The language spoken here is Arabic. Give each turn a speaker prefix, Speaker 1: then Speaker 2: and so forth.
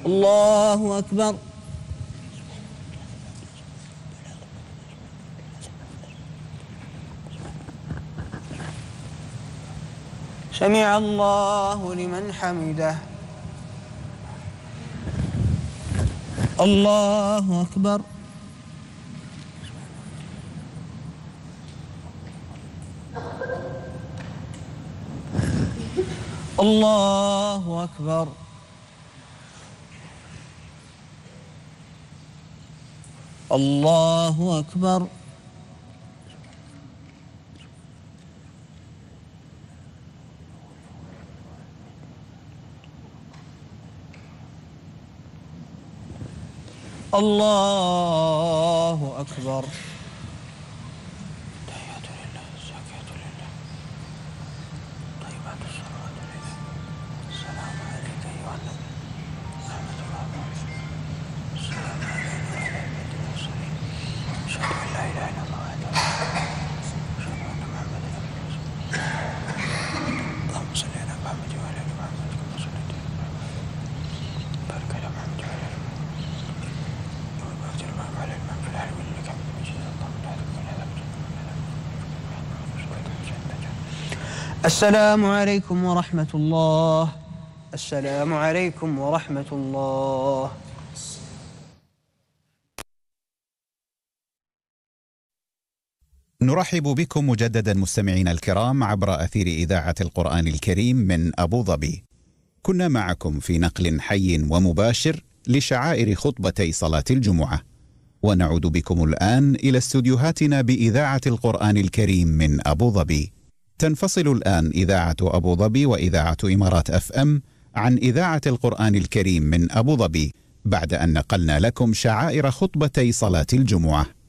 Speaker 1: الله أكبر. سمع الله لمن حمده. الله أكبر. الله أكبر. الله أكبر. الله أكبر. تحيات لله الزاكيات لله طيبات الصلوات لله السلام عليك أيها النبي ورحمة الله وبركاته السلام علينا وعلى عباد المرسلين أشهد أن لا إله إلا الله وحده لا شريك له وأشهد أن محمدا عبده ورسوله اللهم صل على محمد وعلى آل محمد كما صليت على إبراهيم بارك على محمد وعلى آل محمد السلام عليكم ورحمة الله. السلام عليكم ورحمة الله.
Speaker 2: نرحب بكم مجددا مستمعينا الكرام عبر أثير إذاعة القرآن الكريم من أبو ظبي. كنا معكم في نقل حي ومباشر لشعائر خطبتي صلاة الجمعة، ونعود بكم الآن إلى استوديوهاتنا بإذاعة القرآن الكريم من أبو ظبي. تنفصل الآن إذاعة أبو ظبي وإذاعة إمارات FM عن إذاعة القرآن الكريم من أبو ظبي بعد أن نقلنا لكم شعائر خطبتي صلاة الجمعة.